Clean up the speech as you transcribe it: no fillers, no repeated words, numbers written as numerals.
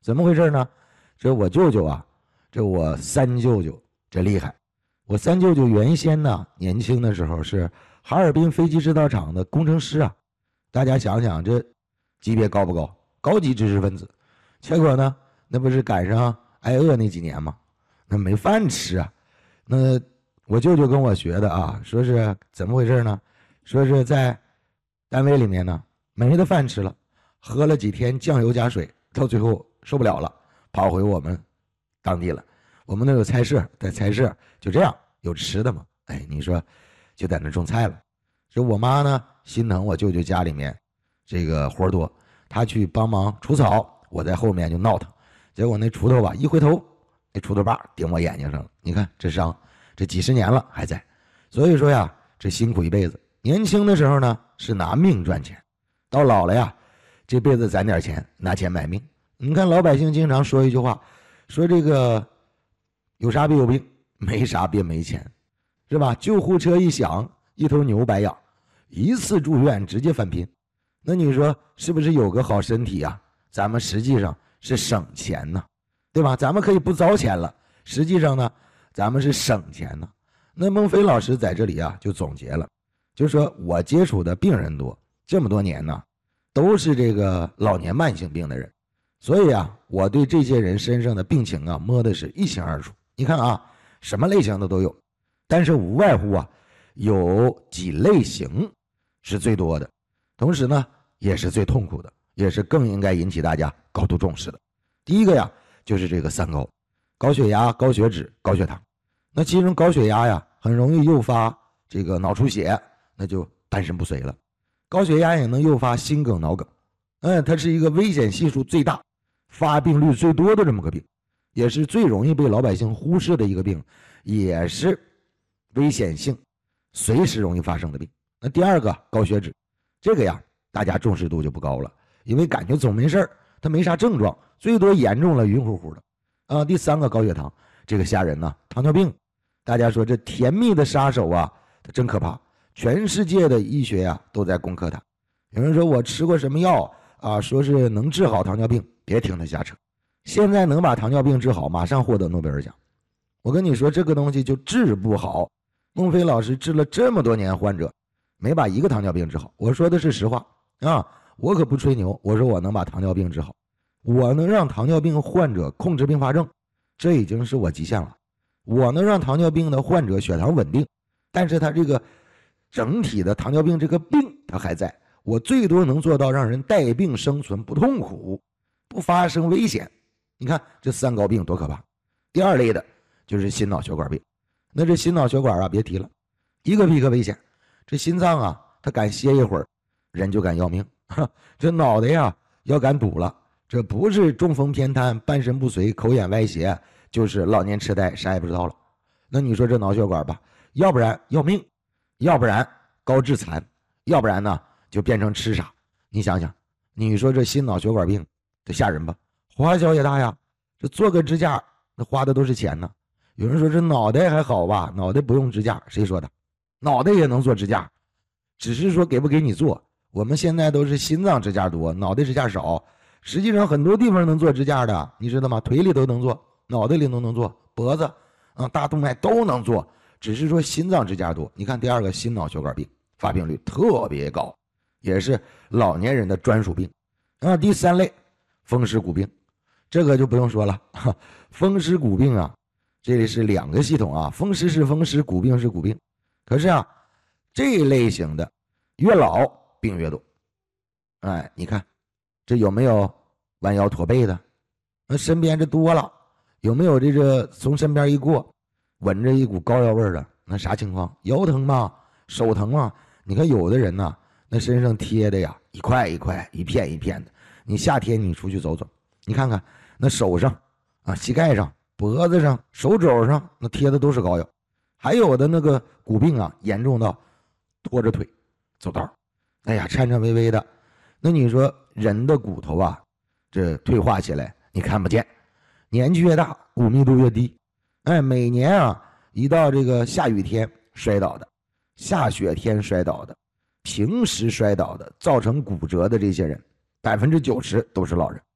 怎么回事呢？这我舅舅啊，这我三舅舅这厉害。我三舅舅原先呢，年轻的时候是哈尔滨飞机制造厂的工程师啊。大家想想，这级别高不高？高级知识分子。结果呢，那不是赶上挨饿那几年吗？那没饭吃啊。那我舅舅跟我学的啊，说是怎么回事呢？说是在单位里面呢，没得饭吃了，喝了几天酱油加水，到最后受不了了，跑回我们当地了。我们那有菜社，在菜社就这样有吃的嘛。哎，你说就在那种菜了。这我妈呢心疼我舅舅家里面这个活多，她去帮忙除草，我在后面就闹腾。结果那锄头吧一回头，那锄头把顶我眼睛上了。你看这伤，这几十年了还在。所以说呀，这辛苦一辈子。年轻的时候呢是拿命赚钱，到老了呀，这辈子攒点钱，拿钱买命。你看老百姓经常说一句话，说这个有啥别有病，没啥别没钱，是吧？救护车一响，一头牛白养，一次住院直接翻拼。那你说是不是有个好身体啊？咱们实际上是省钱呢，对吧？咱们可以不糟钱了，实际上呢，咱们是省钱呢。那孟非老师在这里啊就总结了，就说我接触的病人多，这么多年呢，都是这个老年慢性病的人，所以啊，我对这些人身上的病情啊摸的是一清二楚。你看啊，什么类型的都有，但是无外乎啊，有几类型是最多的，同时呢，也是最痛苦的，也是更应该引起大家高度重视的。第一个呀，就是这个三高：高血压、高血脂、高血糖。那其中高血压呀，很容易诱发这个脑出血，那就半身不遂了。高血压也能诱发心梗、脑梗，它是一个危险系数最大、发病率最多的这么个病，也是最容易被老百姓忽视的一个病，也是危险性随时容易发生的病。那第二个高血脂，这个呀，大家重视度就不高了，因为感觉总没事，它没啥症状，最多严重了晕乎乎的。第三个高血糖，这个吓人呢，糖尿病。大家说这甜蜜的杀手啊，它真可怕，全世界的医学啊都在攻克它。有人说我吃过什么药啊，说是能治好糖尿病，别听他瞎扯。现在能把糖尿病治好，马上获得诺贝尔奖。我跟你说，这个东西就治不好。孟非老师治了这么多年患者，没把一个糖尿病治好。我说的是实话啊，我可不吹牛。我说我能把糖尿病治好，我能让糖尿病患者控制并发症，这已经是我极限了。我能让糖尿病的患者血糖稳定，但是他这个整体的糖尿病这个病他还在，我最多能做到让人带病生存，不痛苦，不发生危险。你看这三高病多可怕。第二类的就是心脑血管病。那这心脑血管啊，别提了，一个比一个危险。这心脏啊，他敢歇一会儿，人就敢要命。这脑袋呀，要敢堵了，这不是中风偏瘫、半身不遂、口眼歪斜，就是老年痴呆，啥也不知道了。那你说这脑血管吧，要不然要命，要不然高致残，要不然呢就变成痴傻。你想想，你说这心脑血管病这吓人吧？花销也大呀，这做个支架那花的都是钱呢。有人说这脑袋还好吧，脑袋不用支架，谁说的？脑袋也能做支架，只是说给不给你做。我们现在都是心脏支架多，脑袋支架少。实际上很多地方能做支架的，你知道吗？腿里都能做，脑袋里都能做，脖子大动脉都能做，只是说心脏支架多。你看第二个心脑血管病发病率特别高，也是老年人的专属病。第三类风湿骨病，这个就不用说了。风湿骨病啊，这里是两个系统啊，风湿是风湿，骨病是骨病。可是啊，这类型的越老病越多。你看这有没有弯腰驼背的？那身边这多了，有没有这个从身边一过闻着一股膏药味的？那啥情况？腰疼吗？手疼吗？你看有的人呢，那身上贴的呀，一块一块、一片一片的。你夏天你出去走走，你看看那手上膝盖上、脖子上、手肘上那贴的都是膏药。还有的那个骨病啊，严重到拖着腿走道，颤颤巍巍的。那你说人的骨头啊，这退化起来你看不见，年纪越大骨密度越低。每年啊一到这个下雨天摔倒的，下雪天摔倒的，平时摔倒的造成骨折的这些人，90%都是老人。